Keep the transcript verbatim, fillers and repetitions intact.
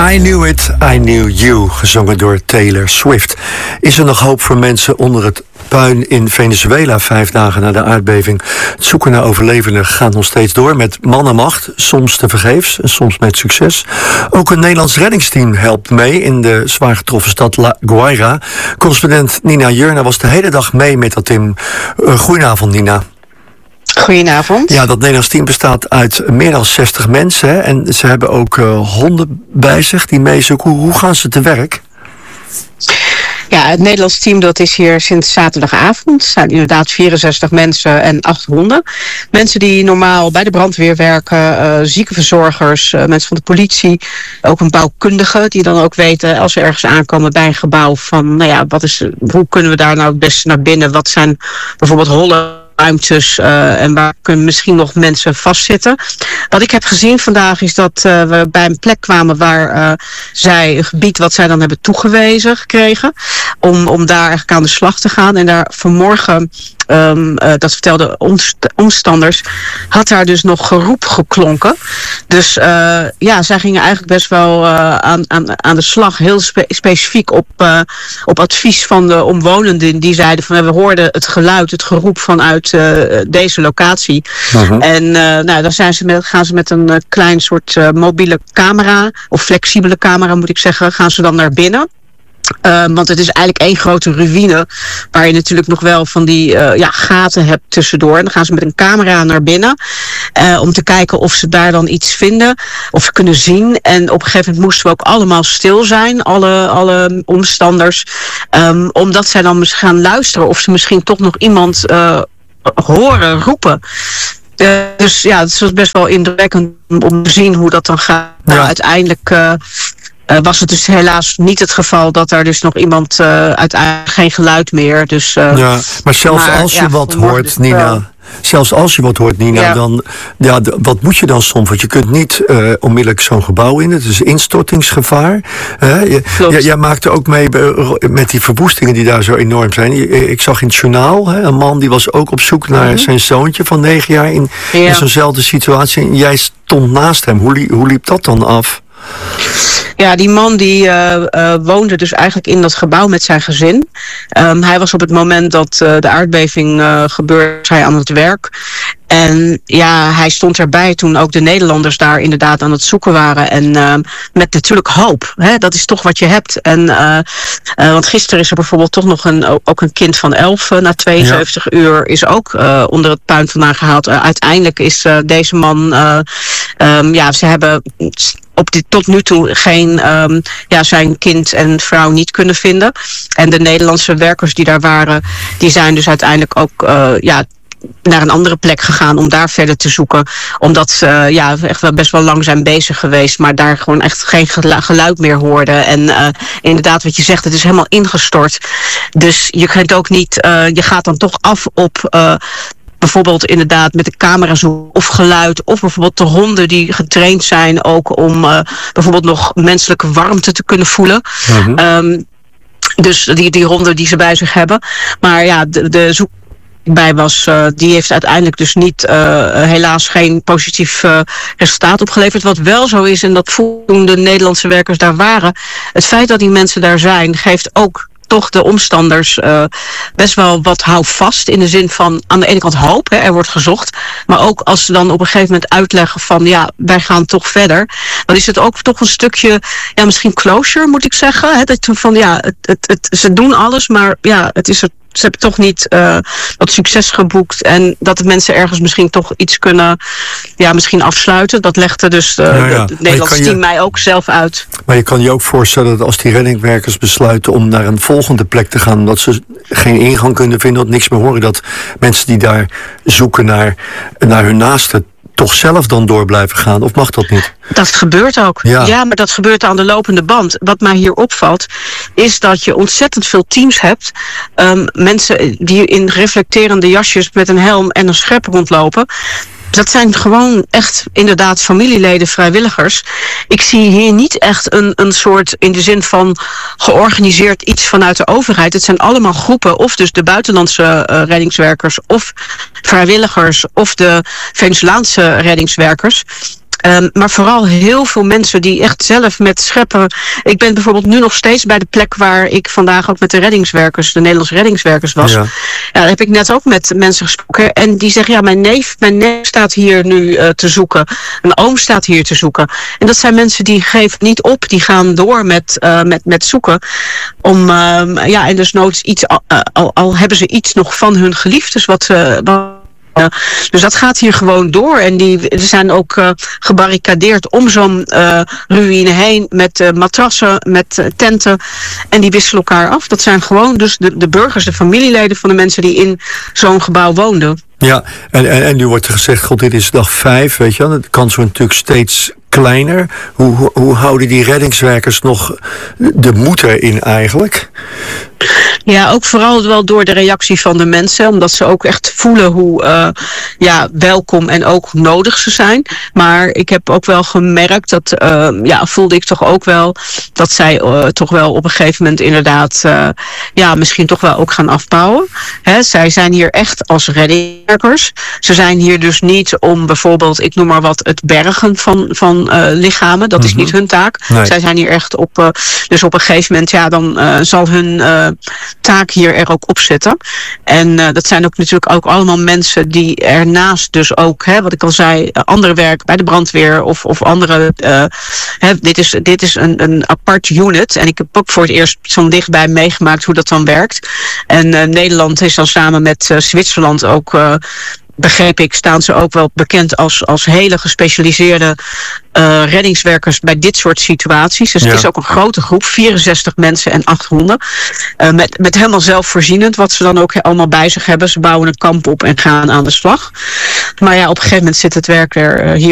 I Knew It, I Knew You, gezongen door Taylor Swift. Is er nog hoop voor mensen onder het puin in Venezuela vijf dagen na de aardbeving? Het zoeken naar overlevenden gaat nog steeds door met man en macht, soms tevergeefs en soms met succes. Ook een Nederlands reddingsteam helpt mee in de zwaar getroffen stad La Guaira. Correspondent Nina Jurna was de hele dag mee met dat team. Uh, goedenavond, Nina. Goedenavond. Ja, dat Nederlands team bestaat uit meer dan zestig mensen. Hè? En ze hebben ook uh, honden bij zich die meezoeken. Hoe, hoe gaan ze te werk? Ja, het Nederlands team dat is hier sinds zaterdagavond. Er zijn inderdaad vierenzestig mensen en acht honden. Mensen die normaal bij de brandweer werken, uh, ziekenverzorgers, uh, mensen van de politie. Ook een bouwkundige die dan ook weten als ze ergens aankomen bij een gebouw van, nou ja, wat is, hoe kunnen we daar nou het beste naar binnen? Wat zijn bijvoorbeeld hollen ruimtes uh, en waar kunnen misschien nog mensen vastzitten. Wat ik heb gezien vandaag is dat uh, we bij een plek kwamen waar uh, zij een gebied wat zij dan hebben toegewezen gekregen om, om daar eigenlijk aan de slag te gaan. En daar vanmorgen, um, uh, dat vertelden omst- omstanders, had daar dus nog geroep geklonken. Dus uh, ja, zij gingen eigenlijk best wel uh, aan, aan, aan de slag, heel spe- specifiek op, uh, op advies van de omwonenden. Die zeiden van, we hoorden het geluid, het geroep vanuit Uh, deze locatie. Uh-huh. En uh, nou, dan zijn ze met, gaan ze met een uh, klein soort uh, mobiele camera, of flexibele camera moet ik zeggen, gaan ze dan naar binnen. Uh, want het is eigenlijk één grote ruïne waar je natuurlijk nog wel van die uh, ja, gaten hebt tussendoor. En dan gaan ze met een camera naar binnen uh, om te kijken of ze daar dan iets vinden of ze kunnen zien. En op een gegeven moment moesten we ook allemaal stil zijn, alle, alle omstanders, um, omdat zij dan gaan luisteren of ze misschien toch nog iemand uh, horen roepen. Uh, dus ja, het is best wel indrukwekkend om te zien hoe dat dan gaat. Ja. Nou, uiteindelijk Uh, Uh, was het dus helaas niet het geval dat er dus nog iemand uh, uiteindelijk geen geluid meer. Dus, uh, ja, maar zelfs maar, als je ja, wat hoort, dus Nina. Wel. Zelfs als je wat hoort, Nina, ja. dan ja, d- wat moet je dan soms? Want je kunt niet uh, onmiddellijk zo'n gebouw in. Het is instortingsgevaar. Uh, je, j- jij maakte ook mee met die verwoestingen die daar zo enorm zijn. Ik zag in het journaal hè, een man die was ook op zoek naar mm-hmm. zijn zoontje van negen jaar in, ja. in zo'nzelfde situatie. En jij stond naast hem. Hoe, li- hoe liep dat dan af? Ja, die man die uh, uh, woonde dus eigenlijk in dat gebouw met zijn gezin. Um, hij was op het moment dat uh, de aardbeving uh, gebeurde, hij aan het werk. En ja, hij stond erbij toen ook de Nederlanders daar inderdaad aan het zoeken waren. En uh, met natuurlijk hoop. Hè? Dat is toch wat je hebt. En, uh, uh, want gisteren is er bijvoorbeeld toch nog een, ook een kind van elf. Uh, na tweeënzeventig ja. uur is ook uh, onder het puin vandaan gehaald. Uh, uiteindelijk is uh, deze man Uh, um, ja, ze hebben op dit, tot nu toe geen um, ja, zijn kind en vrouw niet kunnen vinden. En de Nederlandse werkers die daar waren, die zijn dus uiteindelijk ook Uh, ja, naar een andere plek gegaan om daar verder te zoeken. Omdat ze uh, ja, echt wel best wel lang zijn bezig geweest, maar daar gewoon echt geen geluid meer hoorden. En uh, inderdaad, wat je zegt, het is helemaal ingestort. Dus je kunt ook niet, uh, je gaat dan toch af op Uh, bijvoorbeeld inderdaad met de camera zoeken of geluid. Of bijvoorbeeld de honden die getraind zijn ook om uh, bijvoorbeeld nog menselijke warmte te kunnen voelen. Mm-hmm. Um, dus die, die honden die ze bij zich hebben. Maar ja, de, de zoek bij was, uh, die heeft uiteindelijk dus niet, uh, helaas geen positief uh, resultaat opgeleverd. Wat wel zo is, en dat toen de Nederlandse werkers daar waren, het feit dat die mensen daar zijn, geeft ook toch de omstanders uh, best wel wat houvast. In de zin van, aan de ene kant hoop, hè, er wordt gezocht. Maar ook als ze dan op een gegeven moment uitleggen van, ja, wij gaan toch verder. Dan is het ook toch een stukje, ja, misschien closure, moet ik zeggen. Hè, dat van, ja, het, het, het, ze doen alles, maar ja, het is er. Ze hebben toch niet uh, wat succes geboekt. En dat de mensen ergens misschien toch iets kunnen, ja, misschien afsluiten. Dat legde dus uh, ja, ja. het Nederlandse team je, mij ook zelf uit. Maar je kan je ook voorstellen dat als die reddingwerkers besluiten om naar een volgende plek te gaan, dat ze geen ingang kunnen vinden, dat niks meer horen, dat mensen die daar zoeken naar, naar hun naasten toch zelf dan door blijven gaan, of mag dat niet? Dat gebeurt ook. Ja. ja, maar dat gebeurt aan de lopende band. Wat mij hier opvalt, is dat je ontzettend veel teams hebt. Um, mensen die in reflecterende jasjes met een helm en een schep rondlopen. Dat zijn gewoon echt inderdaad familieleden, vrijwilligers. Ik zie hier niet echt een, een soort, in de zin van georganiseerd iets vanuit de overheid. Het zijn allemaal groepen, of dus de buitenlandse uh, reddingswerkers, of vrijwilligers, of de Venezolaanse reddingswerkers. Um, maar vooral heel veel mensen die echt zelf met scheppen... Ik ben bijvoorbeeld nu nog steeds bij de plek waar ik vandaag ook met de reddingswerkers, de Nederlandse reddingswerkers was. Ja. Ja, daar heb ik net ook met mensen gesproken. En die zeggen, ja, mijn neef, mijn neef staat hier nu uh, te zoeken. Een oom staat hier te zoeken. En dat zijn mensen die geven niet op. Die gaan door met, uh, met, met zoeken. Om, uh, ja, en dus nooit iets, uh, al, al hebben ze iets nog van hun geliefdes wat ze... Uh, Uh, dus dat gaat hier gewoon door. En die er zijn ook uh, gebarricadeerd om zo'n uh, ruïne heen met uh, matrassen, met uh, tenten. En die wisselen elkaar af. Dat zijn gewoon dus de, de burgers, de familieleden van de mensen die in zo'n gebouw woonden. Ja, en, en, en nu wordt er gezegd, god, dit is dag vijf, weet je wel. De kans wordt natuurlijk steeds kleiner. Hoe, hoe, hoe houden die reddingswerkers nog de moed erin eigenlijk? Ja, ook vooral wel door de reactie van de mensen. Omdat ze ook echt voelen hoe uh, ja, welkom en ook hoe nodig ze zijn. Maar ik heb ook wel gemerkt, dat uh, ja, voelde ik toch ook wel... dat zij uh, toch wel op een gegeven moment inderdaad... Uh, ja, misschien toch wel ook gaan afbouwen. Hè, zij zijn hier echt als reddingswerkers. Ze zijn hier dus niet om bijvoorbeeld, ik noem maar wat, het bergen van, van uh, lichamen. Dat mm-hmm. is niet hun taak. Nee. Zij zijn hier echt op... Uh, dus op een gegeven moment, ja, dan uh, zal hun... Uh, taak hier er ook op zitten. En uh, dat zijn ook natuurlijk ook allemaal mensen die ernaast dus ook, hè, wat ik al zei, andere werk bij de brandweer of, of andere... Uh, hè, dit is, dit is een, een apart unit. En ik heb ook voor het eerst zo dichtbij meegemaakt hoe dat dan werkt. En uh, Nederland is dan samen met uh, Zwitserland ook... Uh, begreep ik, staan ze ook wel bekend als, als hele gespecialiseerde uh, reddingswerkers bij dit soort situaties. Dus ja. Het is ook een grote groep, vierenzestig mensen en acht honden. Uh, met, met helemaal zelfvoorzienend, wat ze dan ook allemaal bij zich hebben. Ze bouwen een kamp op en gaan aan de slag. Maar ja, op een gegeven moment zit het werk er uh, hier